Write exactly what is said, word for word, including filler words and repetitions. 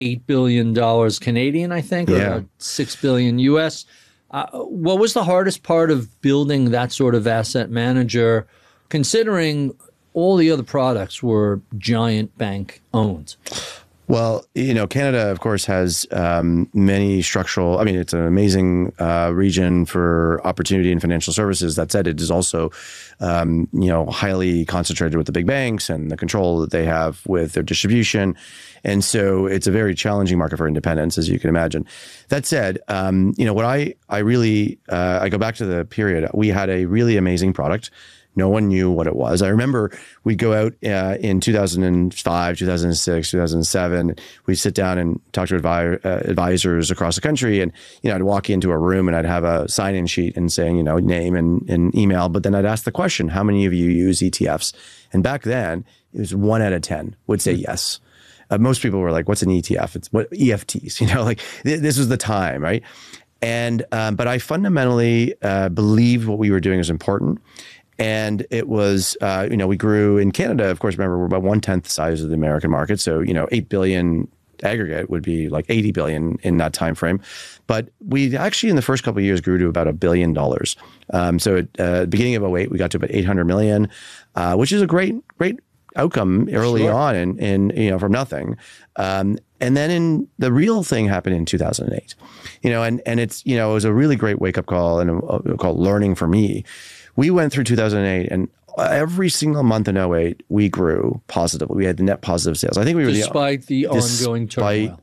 eight billion dollars Canadian, I think, or Yeah. about six billion U S. Uh, what was the hardest part of building that sort of asset manager, considering all the other products were giant bank owned? Well, you know, Canada, of course, has um, many structural. I mean, it's an amazing uh, region for opportunity in financial services. That said, it is also, um, you know, highly concentrated with the big banks and the control that they have with their distribution. And so it's a very challenging market for independents, as you can imagine. That said, um, you know, what I, I really, uh, I go back to the period, we had a really amazing product. No one knew what it was. I remember we'd go out uh, in two thousand five, two thousand six, two thousand seven. We'd sit down and talk to advi uh, advisors across the country. And, you know, I'd walk into a room and I'd have a sign-in sheet and saying, you know, name and, and email. But then I'd ask the question, how many of you use E T Fs? And back then, it was one out of ten would say yes. Uh, most people were like, what's an E T F? It's what E F Ts, you know, like th this was the time, right? And, um, but I fundamentally uh, believed what we were doing was important. And it was, uh, you know, we grew in Canada, of course, remember, we're about one-tenth the size of the American market. So, you know, eight billion aggregate would be like eighty billion in that time frame. But we actually, in the first couple of years, grew to about a billion dollars. Um, so at uh, the beginning of oh eight, we got to about eight hundred million, uh, which is a great, great outcome early Sure. on and, and, you know, from nothing. Um, and then in the real thing happened in two thousand eight, you know, and, and it's, you know, it was a really great wake-up call and a, a call learning for me. We went through two thousand eight, and every single month in oh eight, we grew positively. We had net positive sales. I think we were Despite the, the ongoing despite turmoil.